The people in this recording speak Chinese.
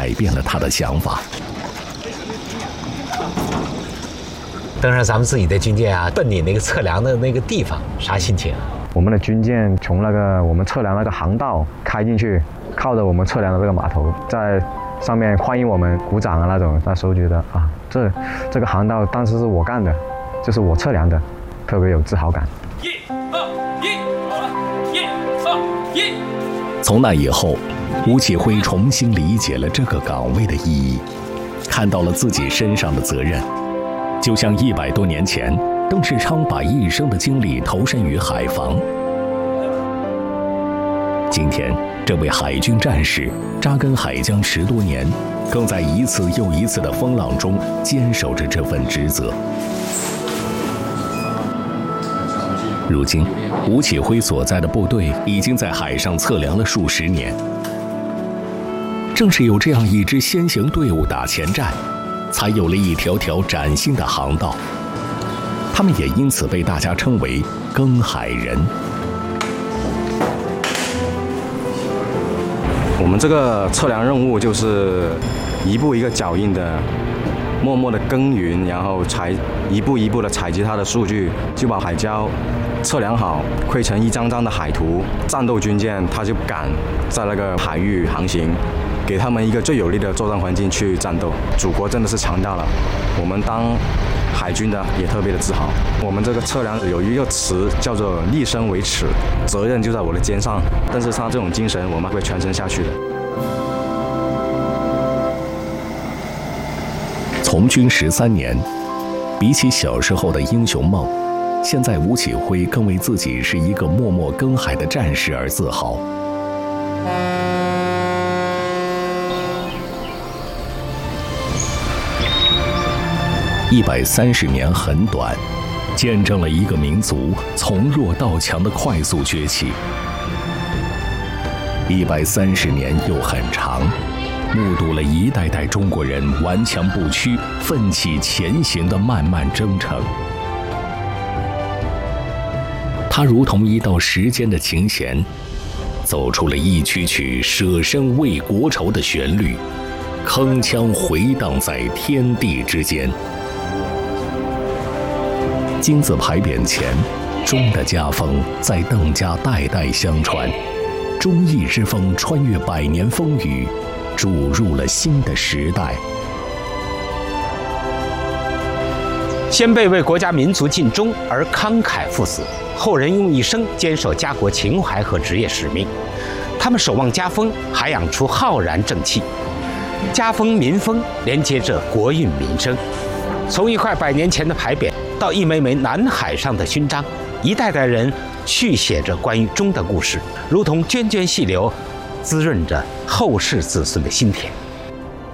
改变了他的想法。 登上咱们自己的军舰啊，奔你那个测量的那个地方，啥心情？ 我们的军舰从那个我们测量那个航道开进去，靠着我们测量的这个码头，在上面欢迎我们鼓掌啊那种。那时候觉得啊，这个航道当时是我干的，就是我测量的，特别有自豪感。 从那以后，吴启辉重新理解了这个岗位的意义，看到了自己身上的责任。就像100多年前，邓世昌把一生的精力投身于海防。今天，这位海军战士扎根海疆10多年，更在一次又一次的风浪中坚守着这份职责。如今，吴启辉所在的部队已经在海上测量了数十年。正是有这样一支先行队伍打前站，才有了一条条崭新的航道。他们也因此被大家称为庚海人。 我们这个测量任务就是一步一个脚印的默默的耕耘，然后一步一步的采集它的数据，就把海礁测量好，绘成一张张的海图。战斗军舰它就敢在那个海域航行，给他们一个最有利的作战环境去战斗。祖国真的是强大了，我们当海军的也特别的自豪。我们这个测量有一个词叫做立身为耻，责任就在我的肩上，但是他这种精神我们会传承下去的。 从军13年，比起小时候的英雄梦，现在吴启辉更为自己是一个默默耕海的战士而自豪。130年很短，见证了一个民族从弱到强的快速崛起。130年又很长，目睹了一代代中国人顽强不屈、奋起前行的漫漫征程。它如同一道时间的琴弦，走出了一曲曲舍身为国仇的旋律，铿锵回荡在天地之间。金字牌匾前，钟的家风在邓家代代相传，忠义之风穿越100年风雨，注入了新的时代。 先辈为国家民族尽忠而慷慨赴死，后人用一生坚守家国情怀和职业使命。他们守望家风，涵养出浩然正气。家风民风连接着国运民生，从一块100年前的牌匾到一枚枚南海上的勋章，一代代人续写着关于钟的故事，如同涓涓细流，滋润着后世子孙的心田。